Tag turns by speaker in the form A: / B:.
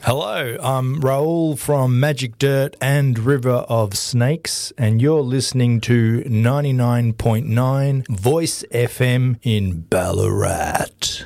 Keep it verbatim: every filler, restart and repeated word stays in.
A: Hello, I'm Raoul from Magic Dirt and River of Snakes, and you're listening to ninety-nine point nine Voice F M in Ballarat.